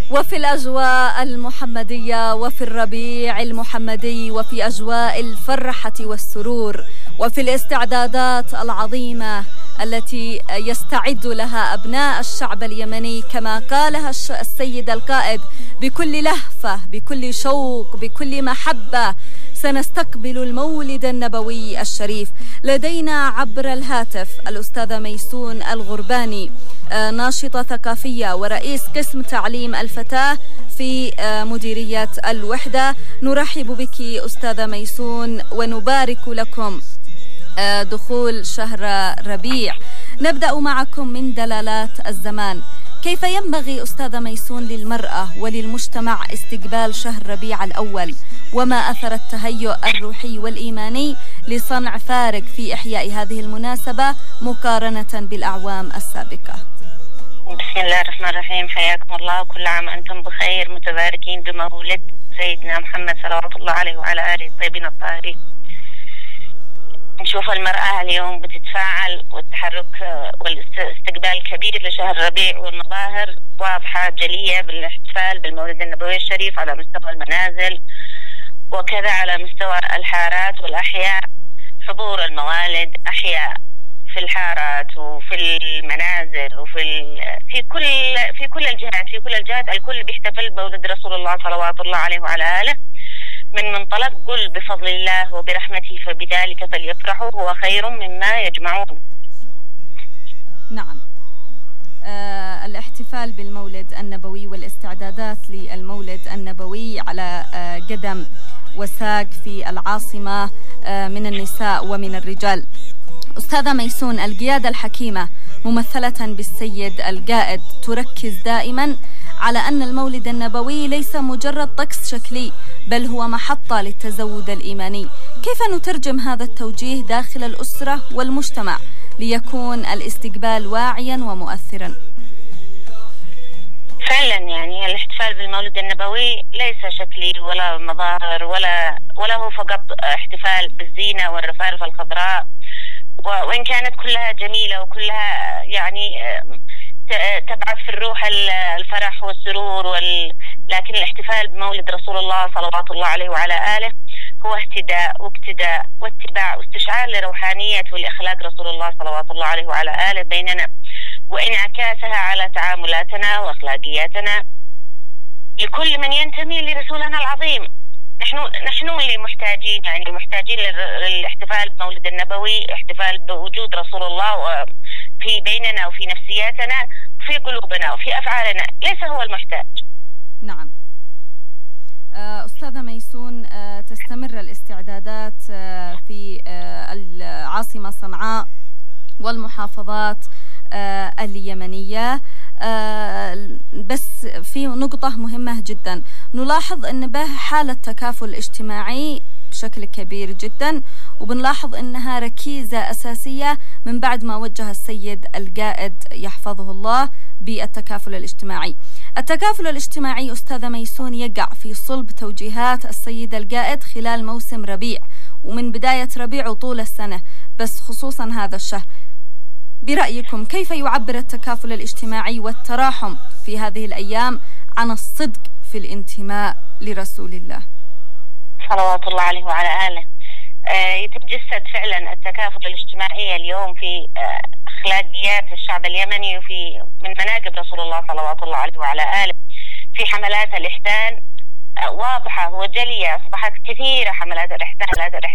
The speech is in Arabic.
وفي الأجواء المحمدية وفي الربيع المحمدي وفي أجواء الفرحة والسرور وفي الاستعدادات العظيمة التي يستعد لها أبناء الشعب اليمني كما قالها السيد القائد بكل لهفة بكل شوق بكل محبة سنستقبل المولد النبوي الشريف. لدينا عبر الهاتف الأستاذة ميسون الغرباني، ناشطة ثقافية ورئيس قسم تعليم الفتاة في مديرية الوحدة. نرحب بك أستاذة ميسون ونبارك لكم دخول شهر ربيع. نبدأ معكم من دلالات الزمان. كيف ينبغي أستاذة ميسون للمرأة وللمجتمع استقبال شهر ربيع الأول، وما أثر التهيؤ الروحي والإيماني لصنع فارق في إحياء هذه المناسبة مقارنة بالأعوام السابقة؟ بسم الله الرحمن الرحيم، حياكم الله، وكل عام أنتم بخير متباركين بمولد سيدنا محمد صلوات الله عليه وعلى آله الطيبين الطاهرين. نشوف المرأة اليوم بتتفاعل، والتحرك والاستقبال كبير لشهر ربيع، والمظاهر واضحة جلية بالاحتفال بالمولد النبوي الشريف على مستوى المنازل وكذا على مستوى الحارات والأحياء. حضور الموالد أحياء في الحارات وفي المنازل في كل الجهات الكل بيحتفل بمولد رسول الله صلوات الله عليه وعلى آله من منطلق قل بفضل الله وبرحمته فبذلك فليفرحوا هو خير مما يجمعون. نعم، الاحتفال بالمولد النبوي والاستعدادات للمولد النبوي على قدم وساق في العاصمة من النساء ومن الرجال. أستاذة ميسون، القيادة الحكيمة ممثلة بالسيد القائد تركز دائما على أن المولد النبوي ليس مجرد طقس شكلي بل هو محطة للتزود الإيماني. كيف نترجم هذا التوجيه داخل الأسرة والمجتمع ليكون الاستقبال واعيا ومؤثرا؟ فعلا يعني الاحتفال بالمولد النبوي ليس شكلي ولا مظاهر ولا هو فقط احتفال بالزينة والرفارف الخضراء، وإن كانت كلها جميلة وكلها يعني تبعث في الروح الفرح والسرور لكن الاحتفال بمولد رسول الله صلوات الله عليه وعلى آله هو اهتداء واقتداء واتباع واستشعار لروحانية والأخلاق رسول الله صلوات الله عليه وعلى آله بيننا، وانعكاسها على تعاملاتنا وأخلاقياتنا لكل من ينتمي لرسولنا العظيم. نحن اللي محتاجين للاحتفال بمولد النبوي، احتفال بوجود رسول الله في بيننا وفي نفسياتنا وفي قلوبنا وفي أفعالنا، ليس هو المحتاج. نعم. أستاذة ميسون، تستمر الاستعدادات في العاصمة صنعاء والمحافظات اليمنية، بس في نقطة مهمة جدا. نلاحظ أن به حالة تكافل اجتماعي بشكل كبير جدا، وبنلاحظ أنها ركيزة أساسية من بعد ما وجه السيد القائد يحفظه الله بالتكافل الاجتماعي. التكافل الاجتماعي أستاذة ميسون يقع في صلب توجيهات السيد القائد خلال موسم ربيع ومن بداية ربيع وطول السنة، بس خصوصا هذا الشهر. برأيكم كيف يعبر التكافل الاجتماعي والتراحم في هذه الأيام عن الصدق في الانتماء لرسول الله صلوات الله عليه وعلى آله؟ يتجسد فعلا التكافل الاجتماعي اليوم في أخلاقيات الشعب اليمني وفي من مناقب رسول الله صلوات الله عليه وعلى آله. في حملات الإحسان واضحة وجلية، أصبحت كثيرة حملات الإحسان